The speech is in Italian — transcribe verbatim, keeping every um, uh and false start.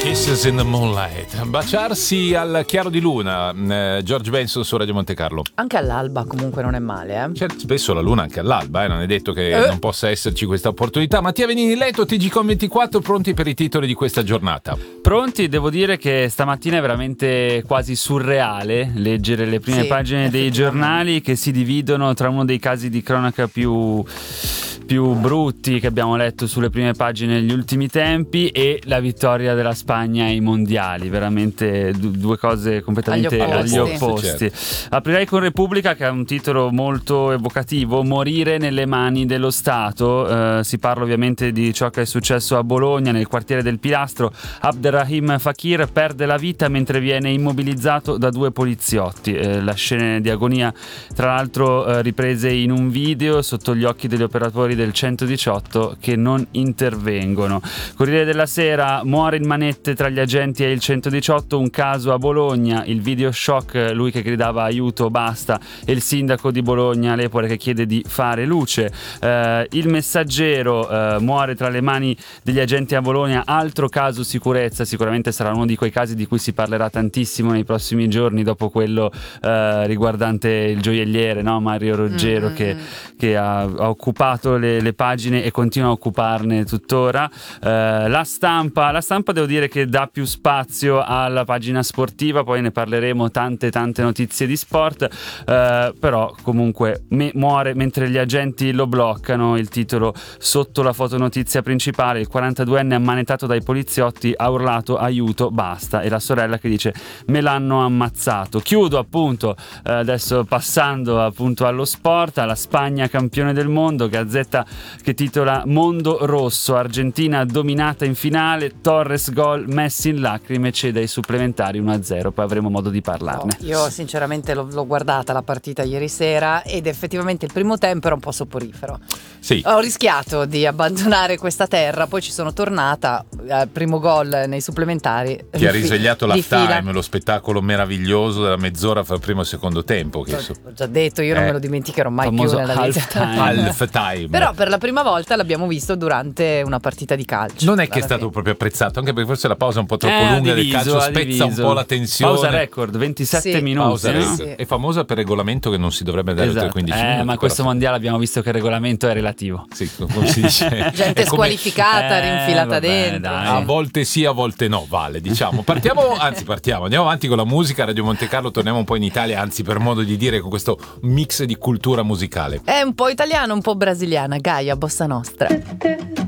Kisses in the Moonlight, baciarsi al chiaro di luna. eh, George Benson su Radio Monte Carlo. Anche all'alba comunque non è male, eh? C'è spesso la luna anche all'alba, eh? Non è detto che Eh. non possa esserci questa opportunità. Mattia Venini Letto, T G Com ventiquattro, pronti per i titoli di questa giornata? Pronti, devo dire che stamattina è veramente quasi surreale leggere le prime Sì, pagine dei giornali che si dividono tra uno dei casi di cronaca più... più brutti che abbiamo letto sulle prime pagine negli ultimi tempi e la vittoria della Spagna ai mondiali, veramente du- due cose completamente Agli agli opposti. opposti. Aprirei con Repubblica, che ha un titolo molto evocativo: morire nelle mani dello Stato. Eh, si parla ovviamente di ciò che è successo a Bologna, nel quartiere del Pilastro. Abderrahim Fakir perde la vita mentre viene immobilizzato da due poliziotti. Eh, la scena di agonia, tra l'altro, eh, riprese in un video sotto gli occhi degli operatori del centodiciotto che non intervengono. Corriere della Sera: muore in manette tra gli agenti e il centodiciotto, un caso a Bologna, il video shock, lui che gridava aiuto basta, e il sindaco di Bologna Lepore che chiede di fare luce. Eh, il Messaggero: eh, muore tra le mani degli agenti a Bologna, altro caso sicurezza, sicuramente sarà uno di quei casi di cui si parlerà tantissimo nei prossimi giorni, dopo quello eh, riguardante il gioielliere, no? Mario Roggero, mm-hmm. che, che ha, ha occupato le le pagine e continua a occuparne tuttora. Eh, la stampa, la stampa devo dire che dà più spazio alla pagina sportiva, poi ne parleremo, tante tante notizie di sport, eh, però comunque me, muore mentre gli agenti lo bloccano, il titolo sotto la fotonotizia principale: il quarantaduenne ammanettato dai poliziotti ha urlato aiuto basta, e la sorella che dice me l'hanno ammazzato. Chiudo appunto eh, adesso passando appunto allo sport, alla Spagna campione del mondo, Gazzetta che titola Mondo Rosso, Argentina dominata in finale, Torres gol, Messi in lacrime, cede ai supplementari uno a zero, poi avremo modo di parlarne. Oh, io sinceramente l'ho, l'ho guardata la partita ieri sera ed effettivamente il primo tempo era un po' soporifero. Sì. Ho rischiato di abbandonare questa terra, poi ci sono tornata, eh, primo gol nei supplementari. Ti ha risvegliato la fila. time, lo spettacolo meraviglioso della mezz'ora fra il primo e il secondo tempo. Che Ho, so. ho già detto, io non Eh. me lo dimenticherò mai più Famoso nella vita. half time. Half time. Però per la prima volta l'abbiamo visto durante una partita di calcio. Non è che è alla stato fine. proprio apprezzato, anche perché forse la pausa è un po' troppo Eh, lunga diviso, del calcio, ha spezza diviso. un po' la tensione. Pausa record, ventisette Sì. minuti. Pausa no? record. Sì. È famosa per regolamento che non si dovrebbe dare oltre Esatto. quindici Eh, minuti. ma questo però- mondiale abbiamo visto che il regolamento è relativo. Sì, come si dice. Gente È come- squalificata, Eh, rinfilata vabbè, dentro. dai. A volte sì, a volte no, vale, diciamo. Partiamo, anzi partiamo, andiamo avanti con la musica. Radio Monte Carlo, torniamo un po' in Italia, anzi per modo di dire, con questo mix di cultura musicale. È un po' italiano, un po' brasiliana, Gaia, bossa nostra.